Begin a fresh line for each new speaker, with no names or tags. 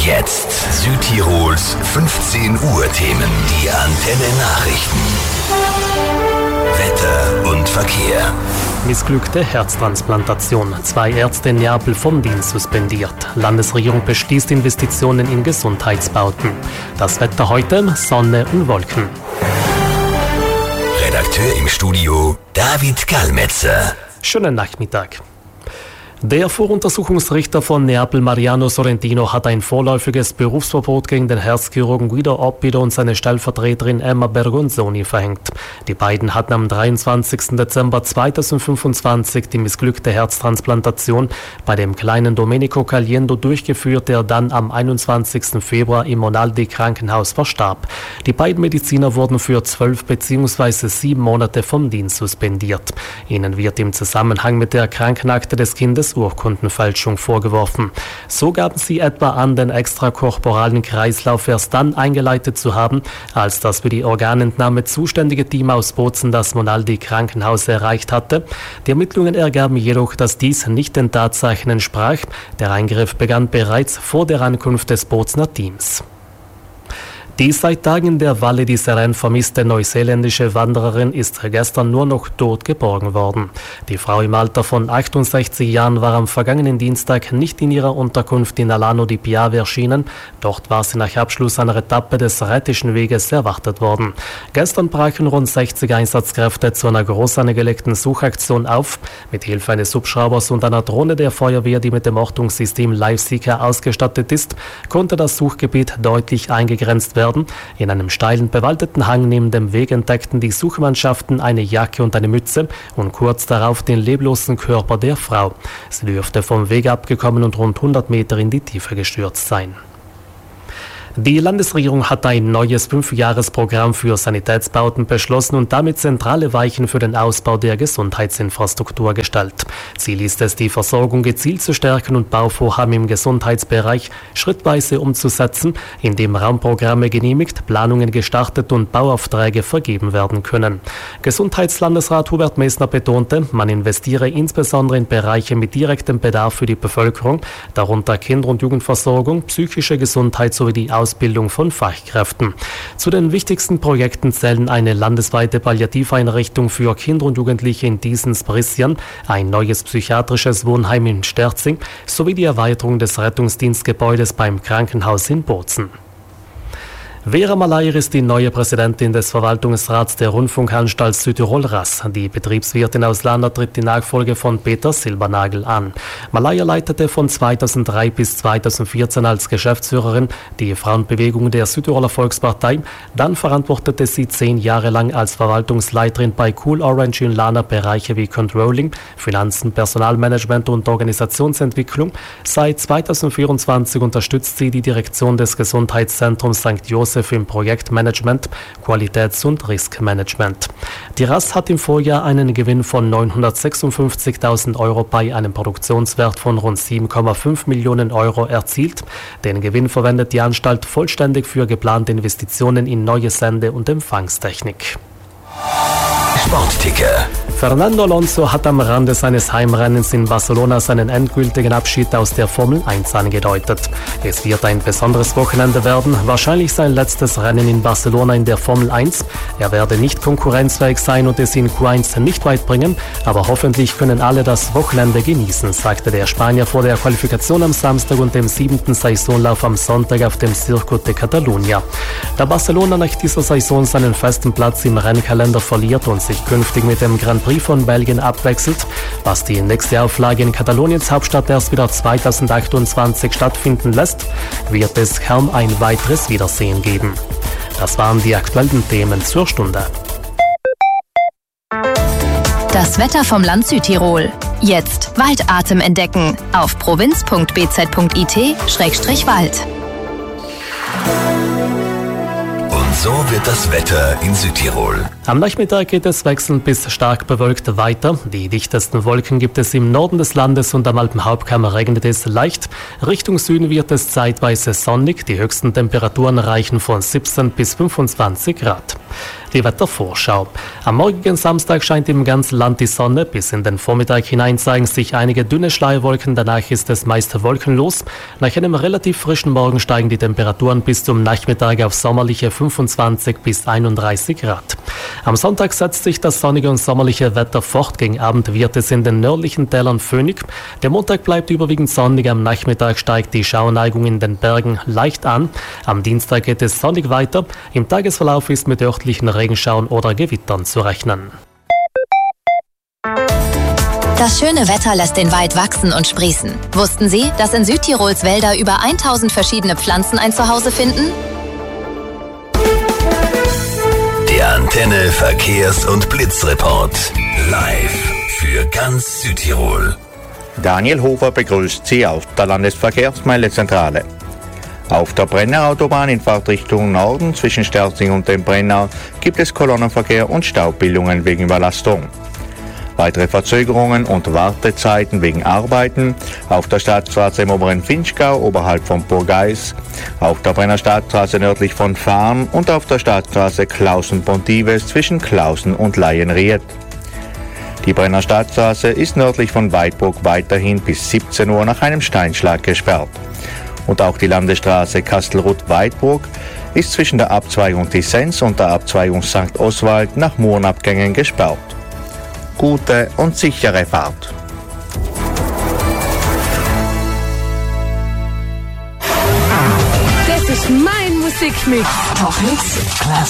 Jetzt Südtirols 15 Uhr Themen. Die Antenne Nachrichten. Wetter und Verkehr.
Missglückte Herztransplantation. 2 Ärzte in Neapel vom Dienst suspendiert. Landesregierung beschließt Investitionen in Gesundheitsbauten. Das Wetter heute: Sonne und Wolken.
Redakteur im Studio David Kalmetzer.
Schönen Nachmittag. Der Voruntersuchungsrichter von Neapel, Mariano Sorrentino, hat ein vorläufiges Berufsverbot gegen den Herzchirurgen Guido Oppido und seine Stellvertreterin Emma Bergonzoni verhängt. Die beiden hatten am 23. Dezember 2025 die missglückte Herztransplantation bei dem kleinen Domenico Caliendo durchgeführt, der dann am 21. Februar im Monaldi Krankenhaus verstarb. Die beiden Mediziner wurden für 12 bzw. 7 Monate vom Dienst suspendiert. Ihnen wird im Zusammenhang mit der Krankenakte des Kindes Urkundenfälschung vorgeworfen. So gaben sie etwa an, den extrakorporalen Kreislauf erst dann eingeleitet zu haben, als das für die Organentnahme zuständige Team aus Bozen das Monaldi Krankenhaus erreicht hatte. Die Ermittlungen ergaben jedoch, dass dies nicht den Tatsachen entsprach. Der Eingriff begann bereits vor der Ankunft des Bozener Teams. Die seit Tagen in der Valle di Seren vermisste neuseeländische Wandererin ist gestern nur noch tot geborgen worden. Die Frau im Alter von 68 Jahren war am vergangenen Dienstag nicht in ihrer Unterkunft in Alano di Piave erschienen. Dort war sie nach Abschluss einer Etappe des Rätischen Weges erwartet worden. Gestern brachen rund 60 Einsatzkräfte zu einer groß angelegten Suchaktion auf. Mit Hilfe eines Hubschraubers und einer Drohne der Feuerwehr, die mit dem Ortungssystem LifeSeeker ausgestattet ist, konnte das Suchgebiet deutlich eingegrenzt werden. In einem steilen, bewaldeten Hang neben dem Weg entdeckten die Suchmannschaften eine Jacke und eine Mütze und kurz darauf den leblosen Körper der Frau. Sie dürfte vom Weg abgekommen und rund 100 Meter in die Tiefe gestürzt sein. Die Landesregierung hat ein neues 5-Jahres-Programm für Sanitätsbauten beschlossen und damit zentrale Weichen für den Ausbau der Gesundheitsinfrastruktur gestellt. Ziel ist es, die Versorgung gezielt zu stärken und Bauvorhaben im Gesundheitsbereich schrittweise umzusetzen, indem Raumprogramme genehmigt, Planungen gestartet und Bauaufträge vergeben werden können. Gesundheitslandesrat Hubert Messner betonte, man investiere insbesondere in Bereiche mit direktem Bedarf für die Bevölkerung, darunter Kinder- und Jugendversorgung, psychische Gesundheit sowie die Ausbildung von Fachkräften. Zu den wichtigsten Projekten zählen eine landesweite Palliativeinrichtung für Kinder und Jugendliche in Diesens-Brissien, ein neues psychiatrisches Wohnheim in Sterzing sowie die Erweiterung des Rettungsdienstgebäudes beim Krankenhaus in Bozen. Vera Malayer ist die neue Präsidentin des Verwaltungsrats der Rundfunkanstalt Südtirol RAS. Die Betriebswirtin aus Lana tritt die Nachfolge von Peter Silbernagel an. Malayer leitete von 2003 bis 2014 als Geschäftsführerin die Frauenbewegung der Südtiroler Volkspartei. Dann verantwortete sie 10 Jahre lang als Verwaltungsleiterin bei Cool Orange in Lana Bereiche wie Controlling, Finanzen, Personalmanagement und Organisationsentwicklung. Seit 2024 unterstützt sie die Direktion des Gesundheitszentrums St. Joseph im Projektmanagement, Qualitäts- und Riskmanagement. Die RAS hat im Vorjahr einen Gewinn von 956.000 Euro bei einem Produktionswert von rund 7,5 Millionen Euro erzielt. Den Gewinn verwendet die Anstalt vollständig für geplante Investitionen in neue Sende- und Empfangstechnik.
Sportticker.
Fernando Alonso hat am Rande seines Heimrennens in Barcelona seinen endgültigen Abschied aus der Formel 1 angedeutet. Es wird ein besonderes Wochenende werden, wahrscheinlich sein letztes Rennen in Barcelona in der Formel 1. Er werde nicht konkurrenzfähig sein und es in Q1 nicht weit bringen, aber hoffentlich können alle das Wochenende genießen, sagte der Spanier vor der Qualifikation am Samstag und dem 7. Saisonlauf am Sonntag auf dem Circuit de Catalunya. Da Barcelona nach dieser Saison seinen festen Platz im Rennkalender verliert und sich künftig mit dem Grand Prix von Belgien abwechselt, was die nächste Auflage in Kataloniens Hauptstadt erst wieder 2028 stattfinden lässt, wird es kaum ein weiteres Wiedersehen geben. Das waren die aktuellen Themen zur Stunde.
Das Wetter vom Land Südtirol. Jetzt Waldatem entdecken auf provinz.bz.it/Wald.
Und so wird das Wetter in Südtirol.
Am Nachmittag geht es wechselnd bis stark bewölkt weiter. Die dichtesten Wolken gibt es im Norden des Landes und am Alpenhauptkamm regnet es leicht. Richtung Süden wird es zeitweise sonnig. Die höchsten Temperaturen reichen von 17 bis 25 Grad. Die Wettervorschau. Am morgigen Samstag scheint im ganzen Land die Sonne. Bis in den Vormittag hinein zeigen sich einige dünne Schleierwolken. Danach ist es meist wolkenlos. Nach einem relativ frischen Morgen steigen die Temperaturen bis zum Nachmittag auf sommerliche 25 bis 31 Grad. Am Sonntag setzt sich das sonnige und sommerliche Wetter fort. Gegen Abend wird es in den nördlichen Tälern föhnig. Der Montag bleibt überwiegend sonnig. Am Nachmittag steigt die Schauerneigung in den Bergen leicht an. Am Dienstag geht es sonnig weiter. Im Tagesverlauf ist mit örtlichen Regenschauern oder Gewittern zu rechnen.
Das schöne Wetter lässt den Wald wachsen und sprießen. Wussten Sie, dass in Südtirols Wälder über 1000 verschiedene Pflanzen ein Zuhause finden?
Der Antenne Verkehrs- und Blitzreport. Live für ganz Südtirol.
Daniel Hofer begrüßt Sie auf der Landesverkehrsmeldezentrale. Auf der Brenner Autobahn in Fahrtrichtung Norden zwischen Sterzing und dem Brennau gibt es Kolonnenverkehr und Staubbildungen wegen Überlastung. Weitere Verzögerungen und Wartezeiten wegen Arbeiten auf der Stadtstraße im oberen Vinschgau oberhalb von Burgeis, auf der Brenner Stadtstraße nördlich von Farn und auf der Stadtstraße Klausen-Pontives zwischen Klausen und Laienried. Die Brenner Stadtstraße ist nördlich von Weidburg weiterhin bis 17 Uhr nach einem Steinschlag gesperrt. Und auch die Landesstraße Kastelruth-Weidburg ist zwischen der Abzweigung Dissens und der Abzweigung St. Oswald nach Murenabgängen gesperrt. Gute und sichere Fahrt.
Das ist mein Musikmix.
Top Hits Classic.